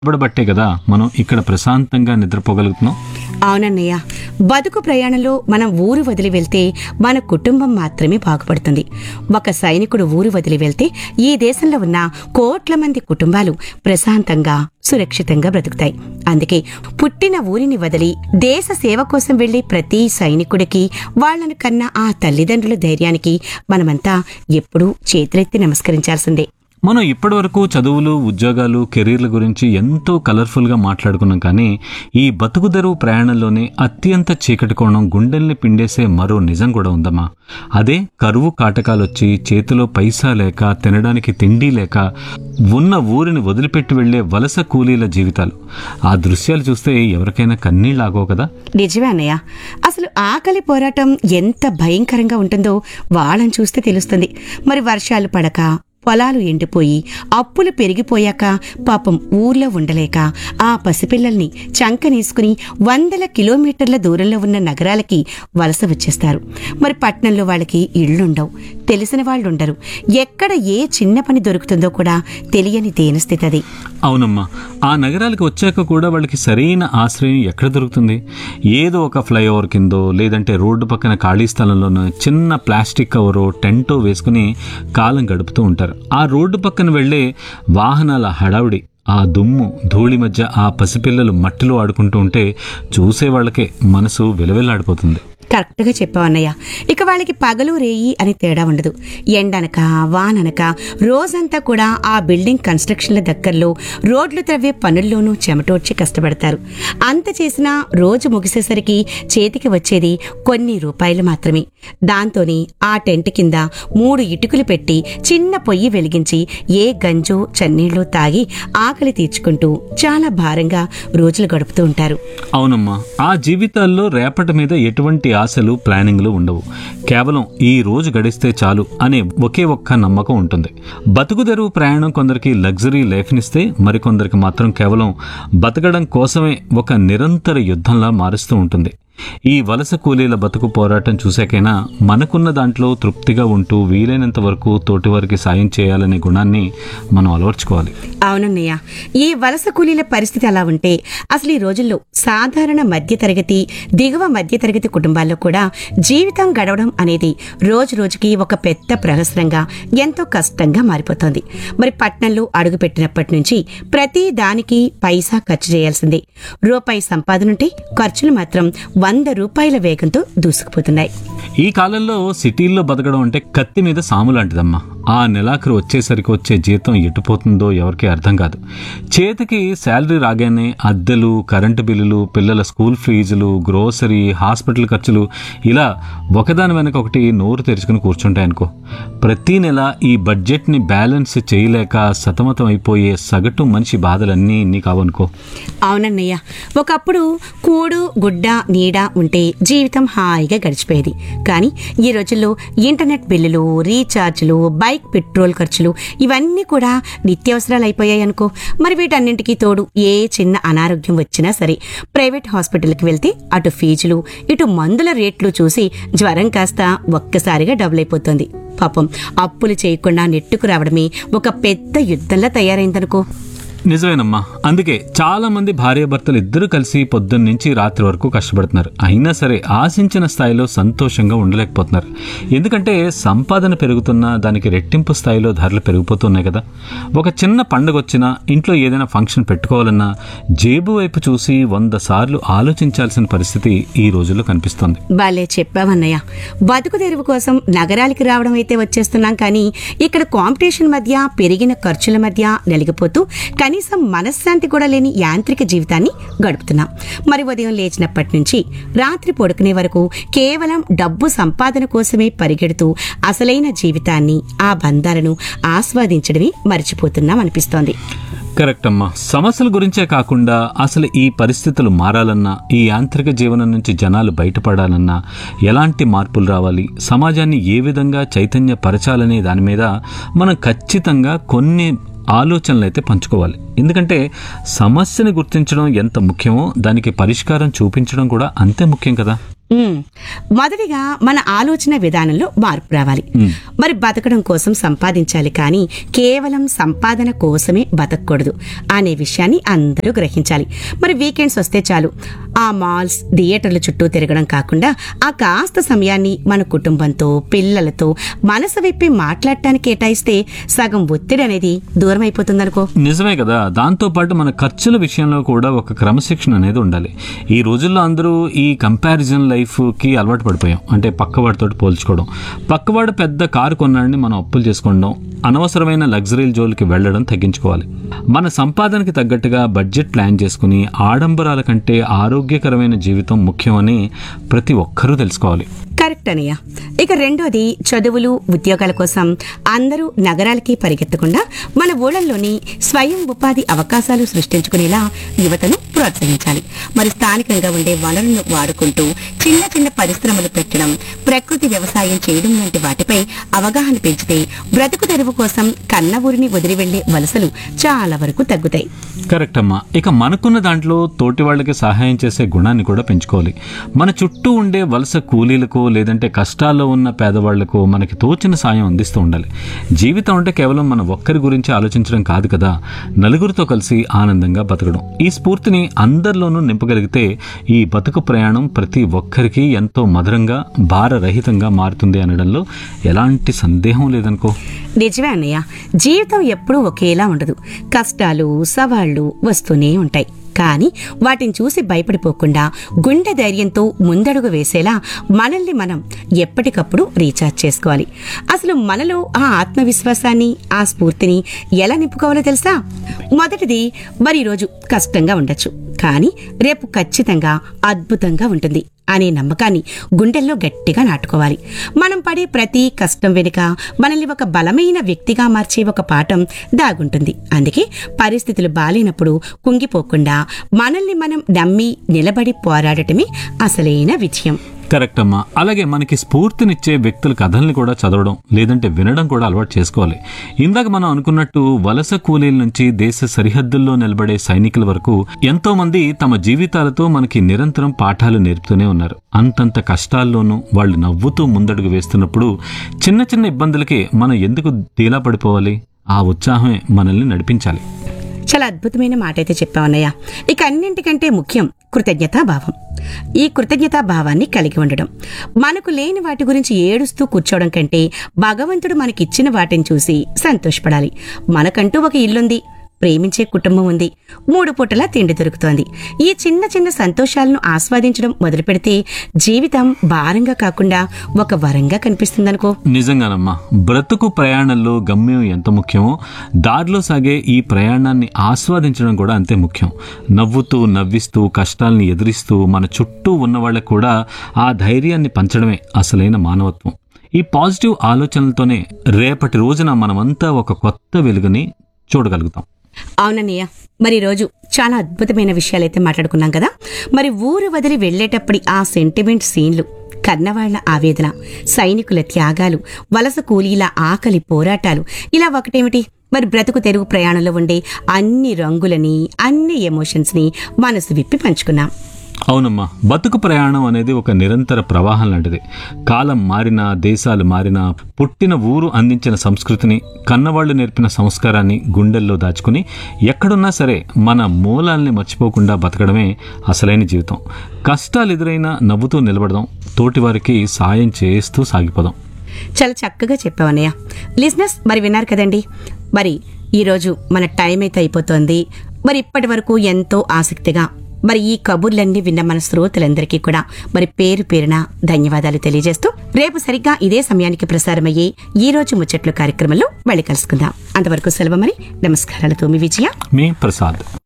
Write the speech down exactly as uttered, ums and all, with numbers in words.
బట్టే కదా మనం ఇక్కడ ప్రశాంతంగా నిద్రపోగలుగుతున్నాం. అవునన్నయ్య, బతుకు ప్రయాణంలో మనం ఊరు వదిలి వెళ్తే మన కుటుంబం మాత్రమే బాగుపడుతుంది. ఒక సైనికుడు ఊరు వదిలి వెళ్తే ఈ దేశంలో ఉన్న కోట్ల మంది కుటుంబాలు ప్రశాంతంగా సురక్షితంగా బ్రతుకుతాయి. అందుకే పుట్టిన ఊరిని వదిలి దేశ సేవ కోసం వెళ్లే ప్రతి సైనికుడికి వాళ్లను కన్నా ఆ తల్లిదండ్రుల ధైర్యానికి మనమంతా ఎప్పుడూ చేతులెత్తి నమస్కరించాల్సిందే. మనం ఇప్పటివరకు చదువులు, ఉద్యోగాలు, కెరీర్ల గురించి ఎంతో కలర్ఫుల్గా మాట్లాడుకున్నాం. కానీ ఈ బతుకుదెరువు ప్రయాణంలోనే అత్యంత చీకటి కోణం, గుండెల్ని పిండేసే మరో నిజం కూడా ఉందమ్మా. అదే కరువు కాటకాలొచ్చి చేతిలో పైసా లేక, తినడానికి తిండి లేక ఉన్న ఊరిని వదిలిపెట్టి వెళ్లే వలస కూలీల జీవితాలు. ఆ దృశ్యాలు చూస్తే ఎవరికైనా కన్నీళ్ళు ఆగో కదా. నిజమే అన్నయ్య, అసలు ఆకలి పోరాటం ఎంత భయంకరంగా ఉంటుందో వాళ్ళని చూస్తే తెలుస్తుంది. మరి వర్షాలు పడక, పొలాలు ఎండిపోయి, అప్పులు పెరిగిపోయాక పాపం ఊర్లో ఉండలేక ఆ పసిపిల్లల్ని చంకనేసుకుని వందల కిలోమీటర్ల దూరంలో ఉన్న నగరాలకి వలస వచ్చేస్తారు. మరి పట్నంలో వాళ్ళకి ఇళ్లుండవు, తెలిసిన వాళ్ళుండరు, ఎక్కడ ఏ చిన్న పని దొరుకుతుందో కూడా తెలియని దీనస్థితి అది. అవునమ్మా, ఆ నగరాలకు వచ్చాక కూడా వాళ్ళకి సరైన ఆశ్రయం ఎక్కడ దొరుకుతుంది? ఏదో ఒక ఫ్లైఓవర్ కిందో లేదంటే రోడ్డు పక్కన ఖాళీ స్థలంలోనో చిన్న ప్లాస్టిక్ కవరో టెంటో వేసుకుని కాలం గడుపుతూ ఉంటారు. ఆ రోడ్డు పక్కన వెళ్లే వాహనాల హడావుడి, ఆ దుమ్ము ధూళి మధ్య ఆ పసిపిల్లలు మట్టిలో ఆడుకుంటూ ఉంటే చూసే వాళ్ళకే మనసు విలవిల్లాడిపోతుంది. కరెక్ట్గా చెప్పావన్నయ్య. ఇక వాళ్ళకి పగలు రేయి అని తేడా ఉండదు. ఎండనక వాననక రోజంతా కూడా ఆ బిల్డింగ్ కన్స్ట్రక్షన్ల దగ్గరలో రోడ్లు త్రవ్వే పనుల్లోనూ చెమటోడ్చి కష్టపడతారు. అంత చేసినా రోజు ముగిసేసరికి చేతికి వచ్చేది కొన్ని రూపాయలు మాత్రమే. దాంతోని ఆ టెంట్ కింద మూడు ఇటుకలు పెట్టి చిన్న పొయ్యి వెలిగించి ఏ గంజో చన్నీళ్లు తాగి ఆకలి తీర్చుకుంటూ చాలా భారంగా రోజులు గడుపుతూ ఉంటారు. అవునమ్మా, ఆ జీవితాల్లో రేపటి మీద ఎటువంటి ఆశలు, ప్లానింగ్లు ఉండవు. కేవలం ఈ రోజు గడిస్తే చాలు అనే ఒకే ఒక్క నమ్మకం ఉంటుంది. బతుకుదెరువు ప్రయాణం కొందరికి లగ్జరీ లైఫ్నిస్తే, మరికొందరికి మాత్రం కేవలం బతకడం కోసమే ఒక నిరంతర యుద్ధంలా మారుస్తూ ఉంటుంది. ఈ వలస కూలీల బతుకు పోరాటం చూశాకైనా మనకున్న దాంట్లో తృప్తిగా ఉంటూ వీలైనంత వరకు తోటివారికి సాయం చేయాలనే గుణాన్ని మనం అలవర్చుకోవాలి. అవునన్నయ్య, ఈ వలస కూలీల పరిస్థితి అలా ఉంటే అసలు ఈ రోజుల్లో సాధారణ మధ్యతరగతి, దిగువ మధ్యతరగతి కుటుంబాల్లో కూడా జీవితం గడవడం అనేది రోజు రోజుకి ఒక పెద్ద ప్రహసనంగా, ఎంతో కష్టంగా మారిపోతోంది. మరి పట్నంలో అడుగుపెట్టినప్పటి నుంచి ప్రతి దానికి పైసా ఖర్చు చేయాల్సిందే. రూపాయి సంపాదనుంటే ఖర్చులు మాత్రం వంద రూపాయల వేగంతో దూసుకుపోతున్నాయి. ఈ కాలంలో సిటీల్లో బతకడం అంటే కత్తి మీద సాము లాంటిదమ్మా. ఆ నెలాఖరు వచ్చేసరికి వచ్చే జీతం ఎటుపోతుందో ఎవరికీ అర్థం కాదు. చేతికి శాలరీ రాగానే అద్దెలు, కరెంటు బిల్లులు, పిల్లల స్కూల్ ఫీజులు, గ్రోసరీ, హాస్పిటల్ ఖర్చులు ఇలా ఒకదాని వెనక ఒకటి నోరు తెరుచుకుని కూర్చుంటాయనుకో. ప్రతీ నెల ఈ బడ్జెట్ని బ్యాలెన్స్ చేయలేక సతమతం అయిపోయే సగటు మనిషి బాధలన్నీ ఇన్ని కావనుకో. అవునన్నయ్య, ఒకప్పుడు కూడు గుడ్డ నీడ ఉంటే జీవితం హాయిగా గడిచిపోయేది. కానీ ఈ రోజుల్లో ఇంటర్నెట్ బిల్లులు, రీఛార్జ్లు, బైక్ పెట్రోల్ ఖర్చులు ఇవన్నీ కూడా నిత్యావసరాలు అయిపోయాయి అనుకో. మరి వీటన్నింటికీ తోడు ఏ చిన్న అనారోగ్యం వచ్చినా సరే ప్రైవేట్ హాస్పిటల్కి వెళ్తే అటు ఫీజులు, ఇటు మందుల రేట్లు చూసి జ్వరం కాస్త ఒక్కసారిగా డబుల్ అయిపోతుంది. పాపం అప్పులు చేయకుండా నెట్టుకు రావడమే ఒక పెద్ద యుద్ధంలా తయారైందనుకో. నిజమేనమ్మా, అందుకే చాలా మంది భార్యాభర్తలు ఇద్దరు కలిసి పొద్దున్న నుంచి రాత్రి వరకు కష్టపడుతున్నారు. అయినా సరే ఆశించిన స్థాయిలో సంతోషంగా ఉండలేకపోతున్నారు. ఎందుకంటే సంపాదన పెరుగుతున్నా దానికి రెట్టింపు స్థాయిలో ధరలు పెరిగిపోతున్నాయి కదా. ఒక చిన్న పండుగ వచ్చినా, ఇంట్లో ఏదైనా ఫంక్షన్ పెట్టుకోవాలన్నా జేబు వైపు చూసి వంద సార్లు ఆలోచించాల్సిన పరిస్థితి ఈ రోజుల్లో కనిపిస్తోంది. బాలే చెప్పావన్నయ్య. బతుకు తెరువు కోసం నగరాలకి రావడం అయితే వచ్చేస్తున్నాం, కానీ ఇక్కడ కాంపిటీషన్ మధ్య, పెరిగిన ఖర్చుల మధ్య నలిగిపోతూ కనీసం మనశ్శాంతి కూడా లేని యాంత్రిక జీవితాన్ని గడుపుతున్నాం. మరి ఉదయం లేచినప్పటి నుంచి రాత్రి పడుకునే వరకు కేవలం డబ్బు సంపాదన కోసమే పరిగెడుతూ అసలైన జీవితాన్ని, ఆ బంధాలను ఆస్వాదించడమే మర్చిపోతున్నాం అనిపిస్తోంది. కరెక్ట్ అమ్మా. సమస్యల గురించే కాకుండా అసలు ఈ పరిస్థితులు మారాలన్నా, ఈ యాంత్రిక జీవనం నుంచి జనాలు బయటపడాలన్నా ఎలాంటి మార్పులు రావాలి, సమాజాన్ని ఏ విధంగా చైతన్యపరచాలనే దాని మీద మనం ఖచ్చితంగా కొన్ని ఆలోచనలు అయితే పంచుకోవాలి. ఎందుకంటే సమస్యని గుర్తించడం ఎంత ముఖ్యమో దానికి పరిష్కారం చూపించడం కూడా అంతే ముఖ్యం కదా. ఉమ్, మొదటిగా మన ఆలోచన విధానంలో మార్పు రావాలి. మరి బతకడం కోసం సంపాదించాలి కానీ కేవలం సంపాదన కోసమే బతకూడదు అనే విషయాన్ని అందరూ గ్రహించాలి. మరి వీకెండ్స్ వస్తే చాలు ఆ మాల్స్ థియేటర్ల చుట్టూ తిరగడం కాకుండా ఆ కాస్త సమయాన్ని మన కుటుంబంతో పిల్లలతో మనసు విప్పి మాట్లాడటానికి కేటాయిస్తే సగం ఒత్తిడి అనేది దూరం అయిపోతుందనుకో. నిజమే కదా. దాంతో పాటు మన ఖర్చుల విషయంలో కూడా ఒక క్రమశిక్షణ అనేది ఉండాలి. ఈ రోజుల్లో అందరూ ఈ కంపారిజన్ లైఫ్ కి అలవాటు పడిపోయాం. అంటే పక్కవాడితో పోల్చుకోవడం, పక్కవాడు పెద్ద కారు కొన్నాడని మనం అప్పులు చేసుకోవడం, అనవసరమైన లగ్జరీల జోలికి వెళ్లడం తగ్గించుకోవాలి. మన సంపాదనకి తగ్గట్టుగా బడ్జెట్ ప్లాన్ చేసుకుని ఆడంబరాల కంటే ఆరోగ్యకరమైన జీవితం ముఖ్యమని ప్రతి ఒక్కరూ తెలుసుకోవాలి. కరెక్ట్ అనయ్య. ఇక రెండోది చదువులు ఉద్యోగాల కోసం అందరూ నగరాలకి పరిగెత్తకుండా మన ఊళ్ళల్లోని స్వయం ఉపాధి అవకాశాలు సృష్టించుకునేలా యువతను ప్రోత్సహించాలి. మరి స్థానికంగా ఉండే వనరులను వాడుకుంటూ చిన్న చిన్న పరిశ్రమలు పెట్టడం, ప్రకృతి వ్యవసాయం చేయడం వంటి వాటిపై అవగాహన పెంచితే బ్రతుకు తెరువు కోసం కన్న ఊరిని వదిలి వెళ్లే వలసలు చాలా వరకు తగ్గుతాయి. కరెక్ట్ అమ్మా. ఇక మనకున్న దాంట్లో తోటి వాళ్ళకి సహాయం చేసే గుణాన్ని కూడా పెంచుకోవాలి. మన చుట్టూ ఉండే వలస కూలీలకు లేదంటే కష్టాల్లో ఉన్న పేదవాళ్లకు మనకి తోచిన సాయం అందిస్తూ ఉండాలి. జీవితం అంటే కేవలం మన ఒక్కరి గురించి ఆలోచించడం కాదు కదా, నలుగురితో కలిసి ఆనందంగా బతకడం. ఈ స్ఫూర్తిని అందరిలోనూ నింపగలిగితే ఈ బతుకు ప్రయాణం ప్రతి ఒక్కరికి ఎంతో మధురంగా భారరహితంగా మారుతుంది అనడంలో ఎలాంటి సందేహం లేదనుకో. నిజమే అన్నయ్య. జీవితం ఎప్పుడూ ఒకేలా ఉండదు. కష్టాలు సవాళ్లు వస్తూనే ఉంటాయి. కానీ వాటిని చూసి భయపడిపోకుండా గుండె ధైర్యంతో ముందడుగు వేసేలా మనల్ని మనం ఎప్పటికప్పుడు రీఛార్జ్ చేసుకోవాలి. అసలు మనలో ఆ ఆత్మవిశ్వాసాన్ని ఆ స్ఫూర్తిని ఎలా నింపుకోవాలో తెలుసా? మొదటిది, మరి ఈరోజు కష్టంగా ఉండొచ్చు కానీ రేపు ఖచ్చితంగా అద్భుతంగా ఉంటుంది అనే నమ్మకాన్ని గుండెల్లో గట్టిగా నాటుకోవాలి. మనం పడే ప్రతి కష్టం వెనుక మనల్ని ఒక బలమైన వ్యక్తిగా మార్చే ఒక పాఠం దాగుంటుంది. అందుకే పరిస్థితులు బాలేనప్పుడు కుంగిపోకుండా మనల్ని మనం నమ్మి నిలబడి పోరాడటమే అసలైన విజయం. కరెక్ట్ అమ్మా. అలాగే మనకి స్ఫూర్తినిచ్చే వ్యక్తుల కథల్ని కూడా చదవడం లేదంటే వినడం కూడా అలవాటు చేసుకోవాలి. ఇందాక మనం అనుకున్నట్టు వలస కూలీల నుంచి దేశ సరిహద్దుల్లో నిలబడే సైనికుల వరకు ఎంతో మంది తమ జీవితాలతో మనకి నిరంతరం పాఠాలు నేర్పుతూనే ఉన్నారు. అంతంత కష్టాల్లోనూ వాళ్ళు నవ్వుతూ ముందడుగు వేస్తున్నప్పుడు చిన్న చిన్న ఇబ్బందులకి మనం ఎందుకు డీలా పడిపోవాలి? ఆ ఉత్సాహమే మనల్ని నడిపించాలి. చాలా అద్భుతమైన మాట అయితే చెప్పావన్నయ్య. ఇక అన్నింటికంటే ముఖ్యం కృతజ్ఞతాభావం. ఈ కృతజ్ఞతాభావాన్ని కలిగి ఉండడం. మనకు లేని వాటి గురించి ఏడుస్తూ కూర్చోవడం కంటే భగవంతుడు మనకిచ్చిన వాటిని చూసి సంతోషపడాలి. మనకంటూ ఒక ఇల్లుంది, ప్రేమించే కుటుంబం ఉంది, మూడు పూటలా తిండి దొరుకుతోంది. ఈ చిన్న చిన్న సంతోషాలను ఆస్వాదించడం మొదలు పెడితే జీవితం భారంగా కాకుండా ఒక వరంగా కనిపిస్తుందనుకో. నిజంగానమ్మా. బ్రతుకు ప్రయాణంలో గమ్యం ఎంత ముఖ్యమో దారిలో సాగే ఈ ప్రయాణాన్ని ఆస్వాదించడం కూడా అంతే ముఖ్యం. నవ్వుతూ నవ్విస్తూ కష్టాల్ని ఎదిరిస్తూ మన చుట్టూ ఉన్న వాళ్ళకు కూడా ఆ ధైర్యాన్ని పంచడమే అసలైన మానవత్వం. ఈ పాజిటివ్ ఆలోచనలతోనే రేపటి రోజున మనమంతా ఒక కొత్త వెలుగుని చూడగలుగుతాం. అవునన్నయ్య. మరి రోజు చాలా అద్భుతమైన విషయాలైతే మాట్లాడుకున్నాం కదా. మరి ఊరు వదిలి వెళ్లేటప్పటి ఆ సెంటిమెంట్ సీన్లు, కన్నవాళ్ల ఆవేదన, సైనికుల త్యాగాలు, వలస కూలీల ఆకలి పోరాటాలు, ఇలా ఒకటేమిటి మరి బ్రతుకు తెరుగు ప్రయాణంలో ఉండే అన్ని రంగులని అన్ని ఎమోషన్స్ ని మనసు విప్పి పంచుకున్నాం. అవునమ్మా. బతుకు ప్రయాణం అనేది ఒక నిరంతర ప్రవాహం లాంటిది. కాలం మారినా, దేశాలు మారినా, పుట్టిన ఊరు అందించిన సంస్కృతిని, కన్నవాళ్లు నేర్పిన సంస్కారాన్ని గుండెల్లో దాచుకుని ఎక్కడున్నా సరే మన మూలాల్ని మర్చిపోకుండా బతకడమే అసలైన జీవితం. కష్టాలు ఎదురైనా నవ్వుతూ నిలబడదాం, తోటివారికి సాయం చేస్తూ సాగిపోదాం. చాలా చక్కగా చెప్పావన్నయ్య. లిజనర్స్ మరి విన్నారు కదండి. మరి ఈరోజు మన టైం అయితే అయిపోతోంది. మరి ఇప్పటి వరకు ఎంతో ఆసక్తిగా మరి ఈ కబుర్లన్నీ విన్న మన శ్రోతలందరికీ కూడా మరి పేరు పేరున ధన్యవాదాలు తెలియజేస్తూ రేపు సరిగ్గా ఇదే సమయానికి ప్రసారమయ్యే ఈ రోజు ముచ్చట్లు కార్యక్రమంలో మళ్ళీ కలుసుకుందాం. అంతవరకు సెలవు. మరి నమస్కారాలతో మీ విజయ, మీ ప్రసాద్.